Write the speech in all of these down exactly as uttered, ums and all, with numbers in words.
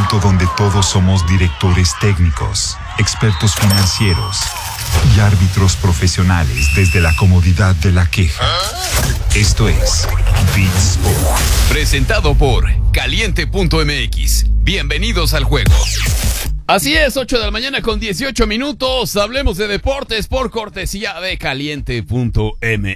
punto donde todos somos directores técnicos, expertos financieros y árbitros profesionales desde la comodidad de la queja. Esto es Beat Sport. Presentado por Caliente punto M X. Bienvenidos al juego. Así es, ocho de la mañana con dieciocho minutos. Hablemos de deportes por cortesía de Caliente punto M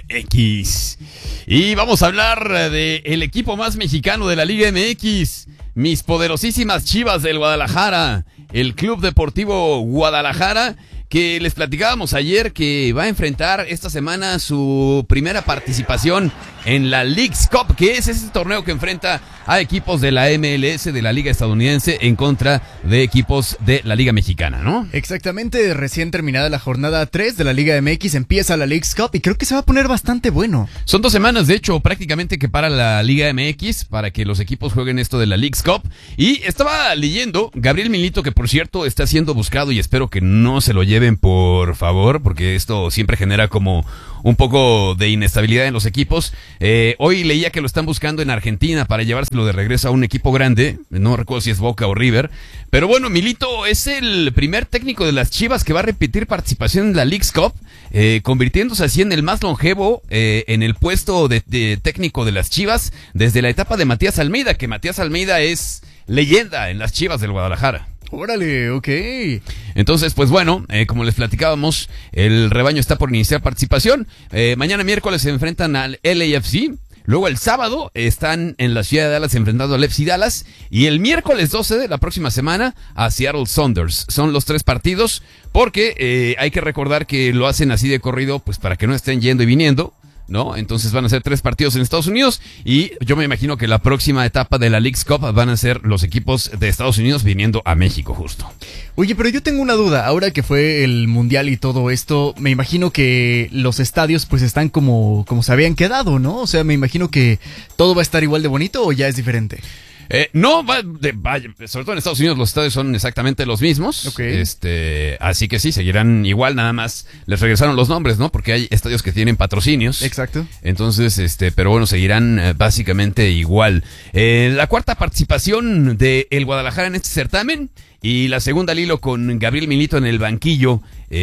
X. Y vamos a hablar del equipo más mexicano de la Liga M X. Mis poderosísimas Chivas del Guadalajara. El Club Deportivo Guadalajara, que les platicábamos ayer que va a enfrentar esta semana su primera participación en la Leagues Cup, que es ese torneo que enfrenta a equipos de la M L S, de la Liga Estadounidense, en contra de equipos de la Liga Mexicana, ¿no? Exactamente, recién terminada la jornada tres de la Liga M X, empieza la Leagues Cup y creo que se va a poner bastante bueno. Son dos semanas, de hecho, prácticamente que para la Liga M X, para que los equipos jueguen esto de la Leagues Cup. Y estaba leyendo, Gabriel Milito, que por cierto está siendo buscado y espero que no se lo lleven, por favor, porque esto siempre genera como un poco de inestabilidad en los equipos. Eh, hoy leía que lo están buscando en Argentina para llevárselo de regreso a un equipo grande. No recuerdo si es Boca o River. Pero bueno, Milito es el primer técnico de las Chivas que va a repetir participación en la Leagues Cup, eh, convirtiéndose así en el más longevo eh, en el puesto de, de técnico de las Chivas desde la etapa de Matías Almeida, que Matías Almeida es leyenda en las Chivas del Guadalajara. Órale, ok. Entonces, pues bueno, eh, como les platicábamos, el rebaño está por iniciar participación. Eh, mañana miércoles se enfrentan al L A F C. Luego el sábado están en la ciudad de Dallas enfrentando al F C Dallas. Y el miércoles doce de la próxima semana a Seattle Sounders. Son los tres partidos porque eh, hay que recordar que lo hacen así de corrido, pues para que no estén yendo y viniendo, ¿no? Entonces van a ser tres partidos en Estados Unidos y yo me imagino que la próxima etapa de la Leagues Cup van a ser los equipos de Estados Unidos viniendo a México justo. Oye, pero yo tengo una duda, ahora que fue el Mundial y todo esto, me imagino que los estadios pues están como, como se habían quedado, ¿no? O sea, me imagino que todo va a estar igual de bonito o ya es diferente. Eh, no, va, de, va, sobre todo en Estados Unidos los estadios son exactamente los mismos. Okay. Este, así que sí, seguirán igual, nada más les regresaron los nombres, ¿no? Porque hay estadios que tienen patrocinios. Exacto. Entonces, este, pero bueno, seguirán eh, básicamente igual. Eh, la cuarta participación de el Guadalajara en este certamen y la segunda al hilo con Gabriel Milito en el banquillo.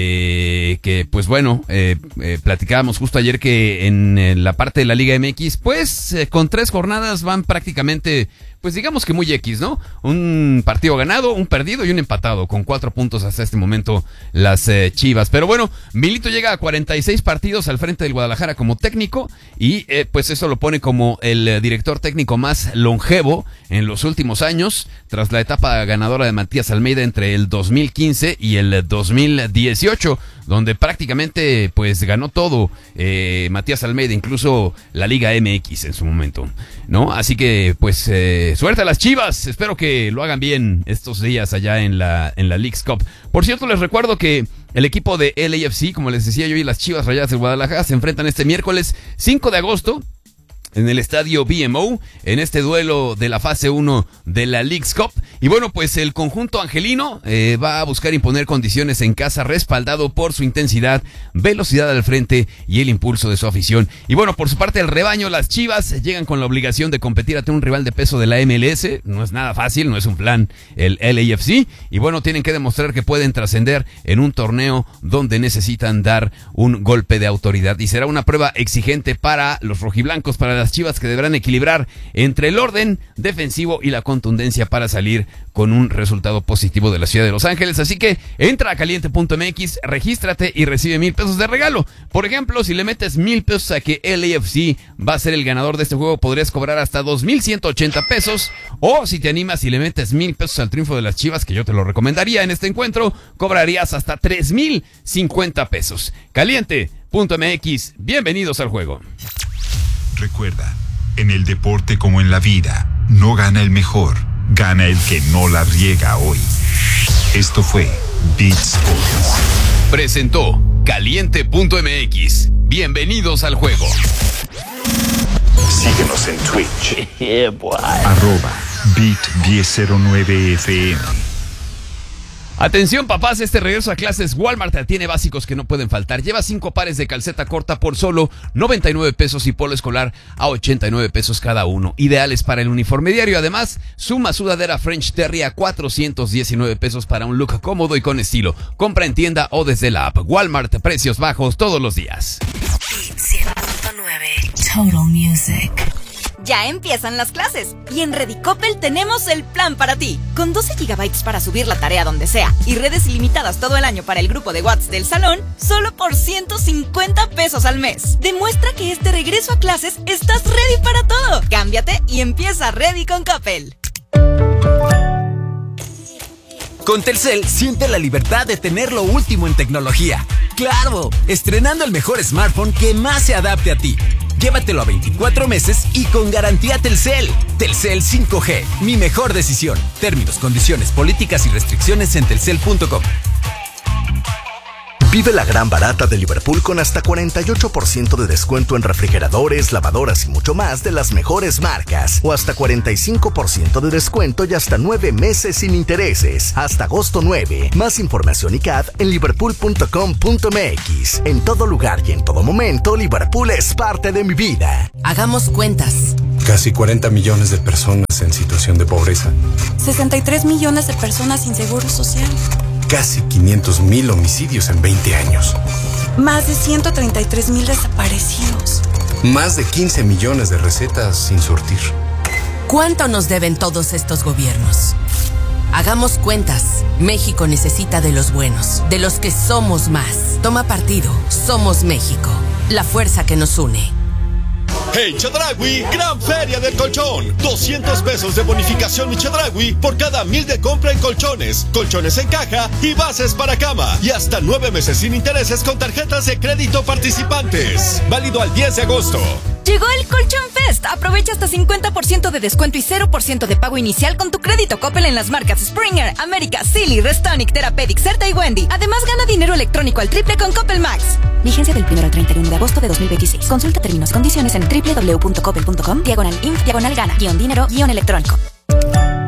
Eh, que pues bueno, eh, eh, platicábamos justo ayer que en eh, la parte de la Liga M X, pues eh, con tres jornadas van prácticamente, pues digamos que muy X, ¿no? Un partido ganado, un perdido y un empatado, con cuatro puntos hasta este momento las eh, Chivas. Pero bueno, Milito llega a cuarenta y seis partidos al frente del Guadalajara como técnico y eh, pues eso lo pone como el eh, director técnico más longevo en los últimos años, tras la etapa ganadora de Matías Almeida entre el dos mil quince y el dos mil dieciocho, donde prácticamente pues ganó todo eh, Matías Almeida, incluso la Liga M X en su momento, ¿no? Así que pues eh, suerte a las Chivas, espero que lo hagan bien estos días allá en la, en la Leagues Cup. Por cierto, les recuerdo que el equipo de L A F C, como les decía yo, y las Chivas Rayadas del Guadalajara se enfrentan este miércoles cinco de agosto en el estadio B M O, en este duelo de la fase uno de la Leagues Cup. Y bueno, pues el conjunto angelino eh, va a buscar imponer condiciones en casa, respaldado por su intensidad, velocidad al frente y el impulso de su afición. Y bueno, por su parte el rebaño, las Chivas, llegan con la obligación de competir ante un rival de peso de la M L S. No es nada fácil, no es un plan el L A F C. Y bueno, tienen que demostrar que pueden trascender en un torneo donde necesitan dar un golpe de autoridad. Y será una prueba exigente para los rojiblancos, para las Chivas, que deberán equilibrar entre el orden defensivo y la contundencia para salir con un resultado positivo de la ciudad de Los Ángeles. Así que entra a caliente punto M X, regístrate y recibe mil pesos de regalo. Por ejemplo, si le metes mil pesos a que L A F C va a ser el ganador de este juego, podrías cobrar hasta dos mil ciento ochenta pesos. O si te animas y le metes mil pesos al triunfo de las Chivas, que yo te lo recomendaría en este encuentro, cobrarías hasta tres mil cincuenta pesos. caliente punto M X, bienvenidos al juego. Recuerda, en el deporte como en la vida, no gana el mejor, gana el que no la riega hoy. Esto fue Beat Sports. Presentó caliente punto M X. Bienvenidos al juego. Síguenos en Twitch. Yeah, boy. Arroba Beat diez cero nueve F M. Atención papás, este regreso a clases Walmart tiene básicos que no pueden faltar. Lleva cinco pares de calceta corta por solo noventa y nueve pesos y polo escolar a ochenta y nueve pesos cada uno. Ideales para el uniforme diario. Además, suma sudadera French Terry a cuatrocientos diecinueve pesos para un look cómodo y con estilo. Compra en tienda o desde la app. Walmart, precios bajos todos los días. cien punto nueve Total Music. Ya empiezan las clases y en Ready Coppel tenemos el plan para ti. Con doce gigabytes para subir la tarea donde sea y redes ilimitadas todo el año para el grupo de WhatsApp del salón, solo por ciento cincuenta pesos al mes. Demuestra que este regreso a clases estás ready para todo. Cámbiate y empieza Ready con Coppel. Con Telcel, siente la libertad de tener lo último en tecnología. ¡Claro! Estrenando el mejor smartphone que más se adapte a ti. Llévatelo a veinticuatro meses y con garantía Telcel. Telcel cinco G, mi mejor decisión. Términos, condiciones, políticas y restricciones en telcel punto com. Vive la gran barata de Liverpool con hasta cuarenta y ocho por ciento de descuento en refrigeradores, lavadoras y mucho más de las mejores marcas. O hasta cuarenta y cinco por ciento de descuento y hasta nueve meses sin intereses. Hasta agosto nueve. Más información y C A D en liverpool punto com punto m x. En todo lugar y en todo momento, Liverpool es parte de mi vida. Hagamos cuentas. Casi cuarenta millones de personas en situación de pobreza. sesenta y tres millones de personas sin seguro social. Casi quinientos mil homicidios en veinte años. Más de ciento treinta y tres mil desaparecidos. Más de quince millones de recetas sin surtir. ¿Cuánto nos deben todos estos gobiernos? Hagamos cuentas. México necesita de los buenos, de los que somos más. Toma partido. Somos México. La fuerza que nos une. Hey Chedraui, gran feria del colchón. doscientos pesos de bonificación mi Chedraui por cada mil de compra en colchones, colchones en caja y bases para cama. Y hasta nueve meses sin intereses con tarjetas de crédito participantes. Válido al diez de agosto. Llegó el Colchón Fest. Aprovecha hasta cincuenta por ciento de descuento y cero por ciento de pago inicial con tu crédito Coppel en las marcas Springer, América, Silly, Restonic, Therapeutic, Certa y Wendy. Además, gana dinero electrónico al triple con Coppel Max. Vigencia del primero al treinta y uno de agosto de dos mil veintiséis. Consulta términos, condiciones en doble u doble u doble u punto coppel punto com, diagonal inf, diagonal gana, guión dinero, guión electrónico.